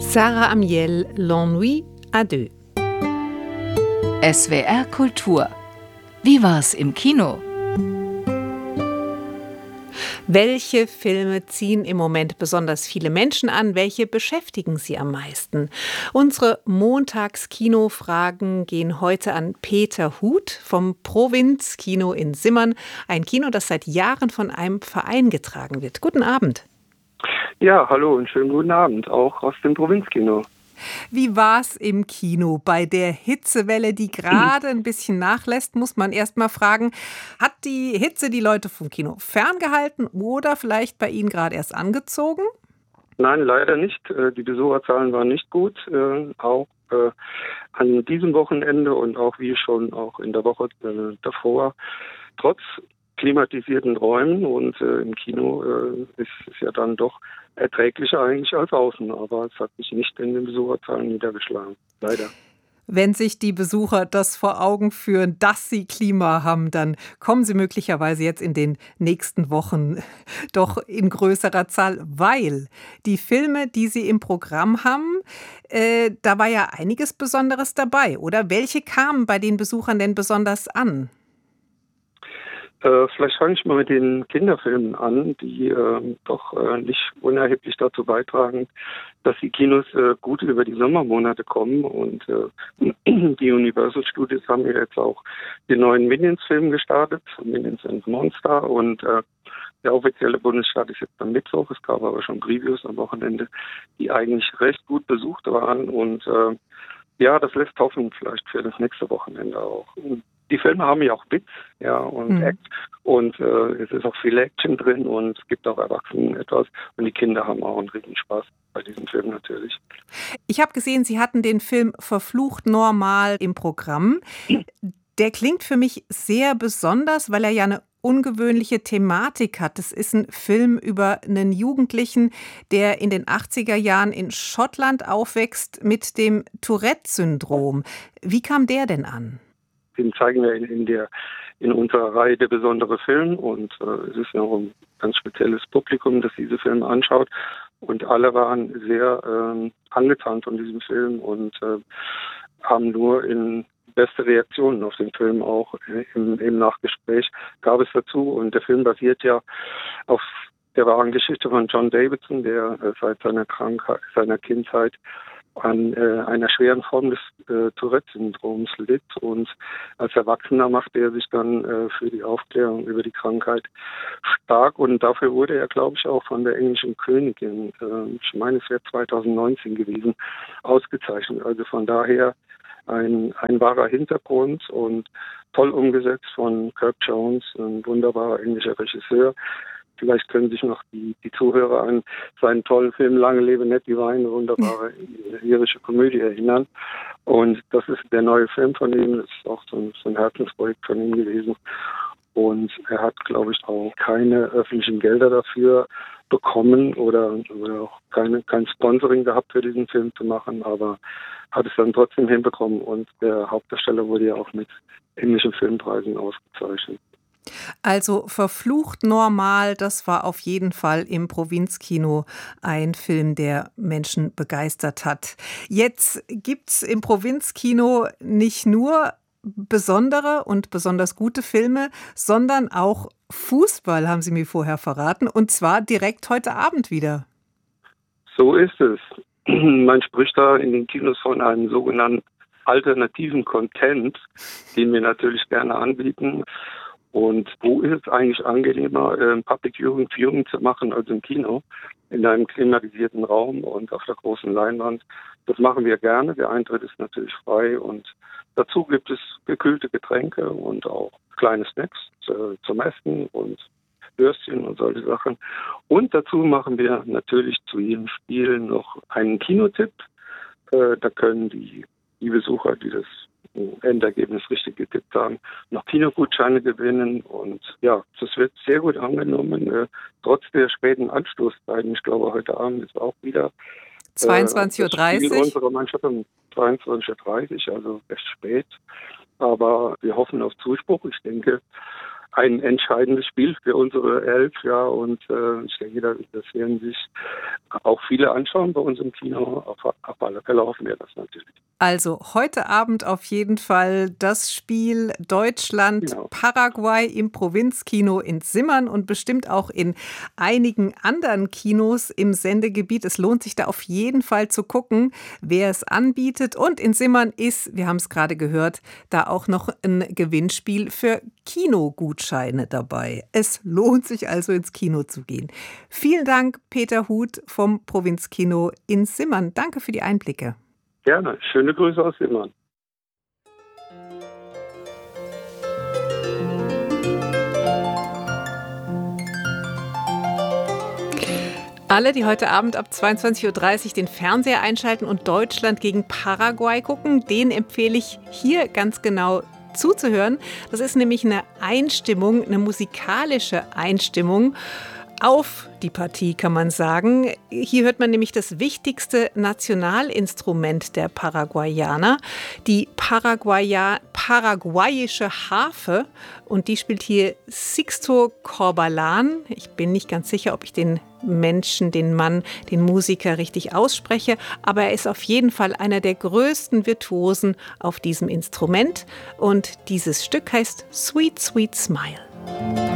Sarah Amiel, L'ennui à deux. SWR Kultur. Wie war's im Kino? Welche Filme ziehen im Moment besonders viele Menschen an? Welche beschäftigen sie am meisten? Unsere Montags-Kino-Fragen gehen heute an Peter Huth vom Provinz-Kino in Simmern. Ein Kino, das seit Jahren von einem Verein getragen wird. Guten Abend. Ja, hallo und schönen guten Abend, auch aus dem Provinzkino. Wie war's im Kino? Bei der Hitzewelle, die gerade ein bisschen nachlässt, muss man erst mal fragen, hat die Hitze die Leute vom Kino ferngehalten oder vielleicht bei Ihnen gerade erst angezogen? Nein, leider nicht. Die Besucherzahlen waren nicht gut. Auch an diesem Wochenende und auch wie schon auch in der Woche davor. Trotz klimatisierten Räumen und im Kino ist es ja dann doch erträglicher eigentlich als außen, aber es hat sich nicht in den Besucherzahlen niedergeschlagen, leider. Wenn sich die Besucher das vor Augen führen, dass sie Klima haben, dann kommen sie möglicherweise jetzt in den nächsten Wochen doch in größerer Zahl, weil die Filme, die sie im Programm haben, da war ja einiges Besonderes dabei, oder? Welche kamen bei den Besuchern denn besonders an? Vielleicht fange ich mal mit den Kinderfilmen an, die doch nicht unerheblich dazu beitragen, dass die Kinos gut über die Sommermonate kommen. Und die Universal Studios haben ja jetzt auch den neuen Minions-Film gestartet, Minions and Monster. Und der offizielle Bundesstart ist jetzt am Mittwoch. Es gab aber schon Previews am Wochenende, die eigentlich recht gut besucht waren. Und ja, das lässt hoffen vielleicht für das nächste Wochenende auch. Und die Filme haben ja auch Witz, ja, und Act. Und es ist auch viel Action drin und es gibt auch Erwachsenen etwas. Und die Kinder haben auch einen riesen Spaß bei diesem Film natürlich. Ich habe gesehen, Sie hatten den Film Verflucht normal im Programm. Der klingt für mich sehr besonders, weil er ja eine ungewöhnliche Thematik hat. Es ist ein Film über einen Jugendlichen, der in den 80er Jahren in Schottland aufwächst mit dem Tourette-Syndrom. Wie kam der denn an? Den zeigen wir in unserer Reihe Der besondere Film und es ist ja auch ein ganz spezielles Publikum, das diese Filme anschaut und alle waren sehr angetan von diesem Film und haben nur in beste Reaktionen auf den Film auch im Nachgespräch gab es dazu und der Film basiert ja auf der wahren Geschichte von John Davidson, der seit seiner Kindheit an einer schweren Form des Tourette-Syndroms litt und als Erwachsener machte er sich dann für die Aufklärung über die Krankheit stark und dafür wurde er, glaube ich, auch von der englischen Königin, ich meine es wäre 2019 gewesen, ausgezeichnet. Also von daher ein wahrer Hintergrund und toll umgesetzt von Kirk Jones, ein wunderbarer englischer Regisseur. Vielleicht können sich noch die Zuhörer an seinen tollen Film Lange lebe Nettie Wein, eine wunderbare irische Komödie erinnern. Und das ist der neue Film von ihm, das ist auch so ein Herzensprojekt von ihm gewesen. Und er hat, glaube ich, auch keine öffentlichen Gelder dafür bekommen oder auch kein Sponsoring gehabt für diesen Film zu machen, aber hat es dann trotzdem hinbekommen. Und der Hauptdarsteller wurde ja auch mit englischen Filmpreisen ausgezeichnet. Also Verflucht normal, das war auf jeden Fall im Provinzkino ein Film, der Menschen begeistert hat. Jetzt gibt's im Provinzkino nicht nur besondere und besonders gute Filme, sondern auch Fußball, haben Sie mir vorher verraten, und zwar direkt heute Abend wieder. So ist es. Man spricht da in den Kinos von einem sogenannten alternativen Content, den wir natürlich gerne anbieten. Und wo ist es eigentlich angenehmer, Public Viewing zu machen als im Kino, in einem klimatisierten Raum und auf der großen Leinwand. Das machen wir gerne. Der Eintritt ist natürlich frei und dazu gibt es gekühlte Getränke und auch kleine Snacks zum Essen und Würstchen und solche Sachen. Und dazu machen wir natürlich zu jedem Spiel noch einen Kinotipp. Da können die Besucher, die das Endergebnis richtig getippt haben, noch Kinogutscheine gewinnen und ja, das wird sehr gut angenommen, trotz der späten Anstoßzeiten. Ich glaube, heute Abend ist auch wieder 22:30 Uhr. Unsere Mannschaft um 22:30 Uhr, also recht spät. Aber wir hoffen auf Zuspruch. Ich denke, ein entscheidendes Spiel für unsere Elf, ja, und ich denke, das werden sich auch viele anschauen bei uns im Kino. Auf alle Fälle hoffen wir das natürlich. Also heute Abend auf jeden Fall das Spiel Deutschland-Paraguay im Provinzkino in Simmern und bestimmt auch in einigen anderen Kinos im Sendegebiet. Es lohnt sich da auf jeden Fall zu gucken, wer es anbietet. Und in Simmern ist, wir haben es gerade gehört, da auch noch ein Gewinnspiel für Kinogutscheine dabei. Es lohnt sich also ins Kino zu gehen. Vielen Dank, Peter Huth vom Provinzkino in Simmern. Danke für die Einblicke. Gerne. Schöne Grüße aus Simmern. Alle, die heute Abend ab 22.30 Uhr den Fernseher einschalten und Deutschland gegen Paraguay gucken, denen empfehle ich hier ganz genau zuzuhören. Das ist nämlich eine Einstimmung, eine musikalische Einstimmung auf die Partie, kann man sagen. Hier hört man nämlich das wichtigste Nationalinstrument der Paraguayaner, die paraguayische Harfe. Und die spielt hier Sixto Corbalán. Ich bin nicht ganz sicher, ob ich den Menschen, den Mann, den Musiker richtig ausspreche, aber er ist auf jeden Fall einer der größten Virtuosen auf diesem Instrument. Und dieses Stück heißt Sweet, Sweet Smile.